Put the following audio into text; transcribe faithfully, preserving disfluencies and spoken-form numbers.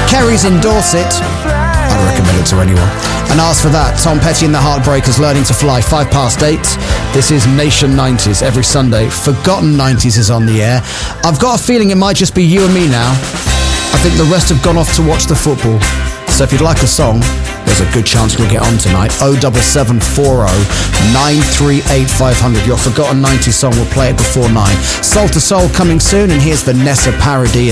Kerry's in Dorset. I'd recommend it to anyone. And as for that, Tom Petty and the Heartbreakers, Learning to Fly, five past eight. This is Nation nineties every Sunday. Forgotten nineties is on the air. I've got a feeling it might just be you and me now. I think the rest have gone off to watch the football. So if you'd like a song, there's a good chance we'll get on tonight. oh seven seven four oh nine three eight five hundred. Your Forgotten nineties song, we'll play it before nine. Soul to Soul coming soon, and here's Vanessa Paradis.